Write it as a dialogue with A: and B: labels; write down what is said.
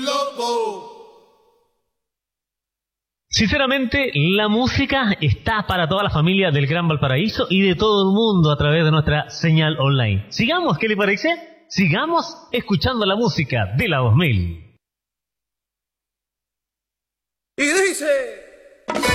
A: Sinceramente, la música está para toda la familia del Gran Valparaíso y de todo el mundo a través de nuestra señal online. Sigamos, ¿qué le parece? Sigamos escuchando la música de la 2000.
B: Y dice...